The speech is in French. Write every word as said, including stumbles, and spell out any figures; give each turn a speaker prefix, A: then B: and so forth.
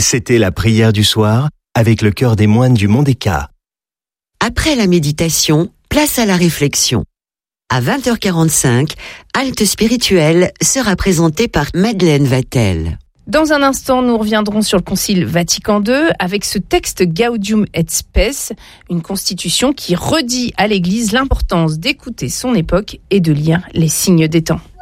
A: C'était la prière du soir avec le chœur des moines du Mont des Cats.
B: Après la méditation, place à la réflexion. À vingt heures quarante-cinq, Halte spirituelle sera présentée par Madeleine Vatel.
C: Dans un instant, nous reviendrons sur le Concile Vatican deux avec ce texte Gaudium et Spes, une constitution qui redit à l'Église l'importance d'écouter son époque et de lire les signes des temps.